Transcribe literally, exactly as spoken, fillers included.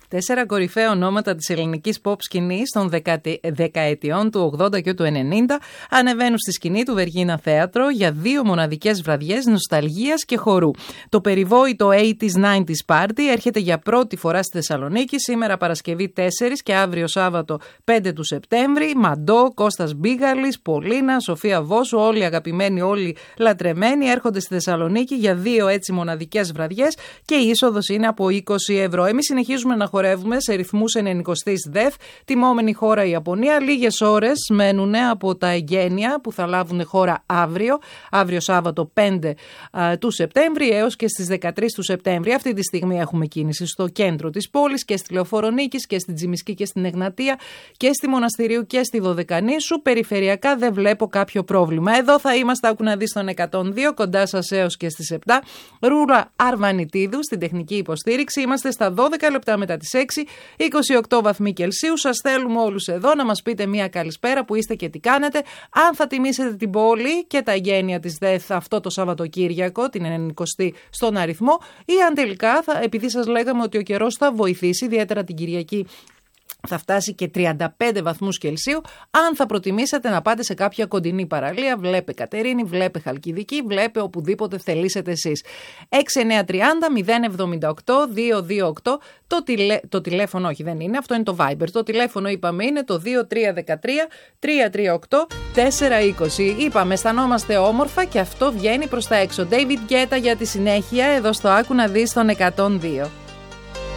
Τέσσερα κορυφαία ονόματα της ελληνικής pop σκηνής των δεκαετιών του ογδόντα και του ενενήντα ανεβαίνουν στη σκηνή του Βεργίνα Θέατρο για δύο μοναδικές βραδιές νοσταλγίας και χορού. Το περιβόητο ογδόντα ενενήντα Party έρχεται για πρώτη φορά στη Θεσσαλονίκη σήμερα Παρασκευή τέσσερα και αύριο Σάββατο πέντε του Σεπτέμβρη. Μαντό, Κώστας Μπίγαλης, Πολίνα, Σοφία Βόσου, όλοι αγαπημένοι, όλοι λατρεμένοι έρχονται στη Θεσσαλονίκη για δύο έτσι μοναδικές βραδιές και η είσοδος είναι από είκοσι ευρώ. Εμείς συνεχίζουμε να χορεύουμε σε ρυθμούς ενενηκοστής ΔΕΦ, τιμόμενη χώρα η Ιαπωνία. Λίγες ώρες μένουν από τα εγγένεια που θα λάβουν χώρα αύριο, αύριο Σάββατο πέντε του Σεπτέμβρη έως και στις δεκατρείς του Σεπτέμβρη. Αυτή τη στιγμή έχουμε κίνηση στο κέντρο της πόλης και στη Λεωφόρο Νίκης και στην Τζιμισκή και στην Εγνατία και στη Μοναστηρίου και στη Δωδεκανήσου. Περιφερειακά δεν βλέπω κάποιο πρόβλημα. Εδώ θα είμαστε, άκου να δεις, στον εκατόν δύο, κοντά σας έως και στις επτά. Ρούρα Αρβανιτίδου στην τεχνική υποστήριξη. Είμαστε στα δώδεκα λεπτά μετά τις έξι, είκοσι οκτώ βαθμοί Κελσίου. Σας θέλουμε όλους εδώ να μας πείτε μια καλησπέρα, που είστε και τι κάνετε. Αν θα τιμήσετε την πόλη και τα εγγένεια της ΔΕΘ αυτό το Σαββατοκύριακο, την ενενηκοστή στον αριθμό, ή αν τελικά, θα, επειδή σας λέγαμε ότι ο καιρός θα βοηθήσει, ιδιαίτερα την Κυριακή θα φτάσει και τριάντα πέντε βαθμούς Κελσίου, αν θα προτιμήσετε να πάτε σε κάποια κοντινή παραλία, βλέπε Κατερίνη, βλέπε Χαλκιδική, βλέπε οπουδήποτε θελήσετε εσείς. έξι εννιά τριάντα μηδέν εβδομήντα οκτώ διακόσια είκοσι οκτώ, το, τηλε... το τηλέφωνο, όχι δεν είναι, αυτό είναι το Viber. Το τηλέφωνο είπαμε είναι το δύο τρία ένα τρία τρία τρία οκτώ τέσσερα είκοσι. Είπαμε, αισθανόμαστε όμορφα και αυτό βγαίνει προς τα έξω. David Guetta για τη συνέχεια, εδώ στο Άκου να δεις τον εκατόν δύο.